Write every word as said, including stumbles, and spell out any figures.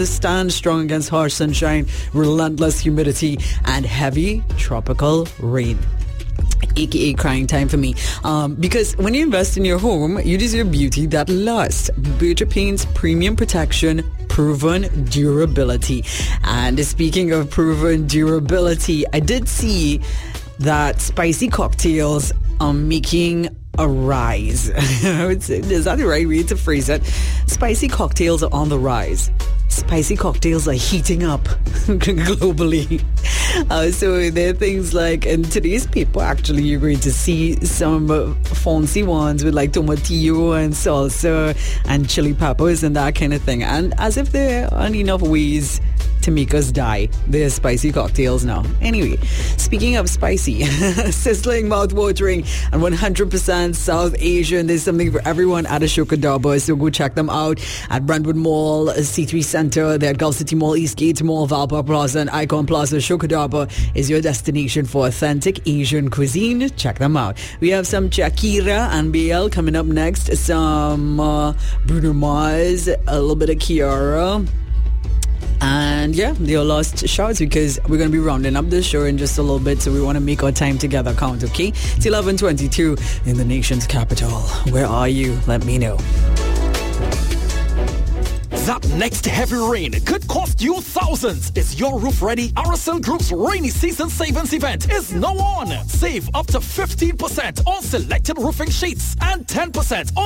stand strong against harsh sunshine, relentless humidity, and heavy tropical rain. aka crying time for me. Um, because when you invest in your home, you deserve beauty that lasts. Berger Paint's premium protection, proven durability. And speaking of proven durability, I did see that spicy cocktails are making a rise. I would say, is that the right way to phrase it? Spicy cocktails are on the rise. Spicy cocktails are heating up globally. Uh, so there are things like, in today's paper, actually, you're going to see some uh, fancy ones with like tomatillo and salsa and chili peppers and that kind of thing. And as if there aren't enough ways to make us die, there's spicy cocktails now. Anyway, speaking of spicy, sizzling, mouth-watering, and one hundred percent South Asian, there's something for everyone at Ashoka Dhaba. So go check them out at Brentwood Mall, C three Center. They're at Gulf City Mall, Eastgate Mall, Valpark Plaza, and Icon Plaza. Ashoka Dhaba is your destination for authentic Asian cuisine. Check them out. We have some Shakira and B L coming up next. Some uh, Bruno Mars, a little bit of Kiara. And yeah, they are lost shouts because we're going to be rounding up the show in just a little bit, so we want to make our time together count, okay? It's eleven twenty-two in the nation's capital. Where are you? Let me know. That next heavy rain could cost you thousands. Is your roof ready? R S L Group's rainy season savings event is now on. Save up to fifteen percent on selected roofing sheets and ten percent on